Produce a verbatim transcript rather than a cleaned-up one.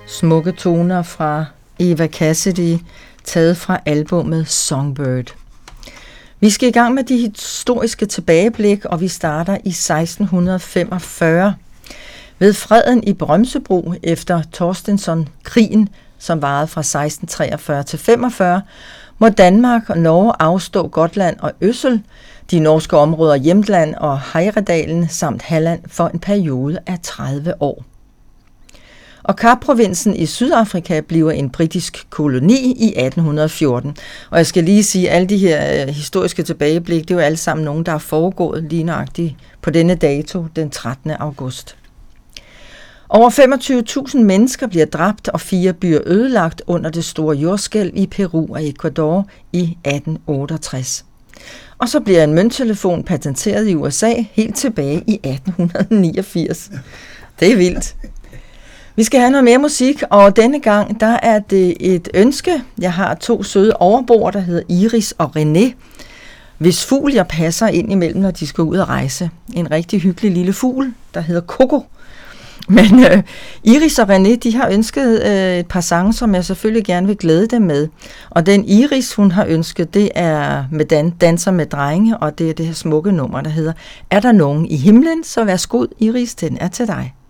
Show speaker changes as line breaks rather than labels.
Smukke toner fra Eva Cassidy, taget fra albummet Songbird. Vi skal i gang med de historiske tilbageblik, og vi starter i seksten femogfyrre. Ved freden i Brømsebro efter Torstensson-krigen, som varede fra seksten treogfyrre til femogfyrre, må Danmark og Norge afstå Gotland og Øssel, de norske områder Jämtland og Härjedalen samt Halland for en periode af tredive år. Og Kapprovinsen i Sydafrika bliver en britisk koloni i atten fjorten. Og jeg skal lige sige, at alle de her historiske tilbageblik, det er jo alle sammen nogen, der er foregået lige nøjagtigt på denne dato, den trettende august. Over femogtyve tusind mennesker bliver dræbt og fire byer ødelagt under det store jordskælv i Peru og Ecuador i atten otteogtres. Og så bliver en mønttelefon patenteret i U S A helt tilbage i atten niogfirs. Det er vildt. Vi skal have noget mere musik, og denne gang der er det et ønske. Jeg har to søde overboer, der hedder Iris og René, hvis fugl jeg passer ind imellem, når de skal ud og rejse. En rigtig hyggelig lille fugl, der hedder Coco. Men øh, Iris og René, de har ønsket øh, et par sange, som jeg selvfølgelig gerne vil glæde dem med. Og den Iris, hun har ønsket, det er med dan- Danser med drenge, og det er det her smukke nummer, der hedder Er der nogen i himlen? Så værsgo, Iris, den er til dig.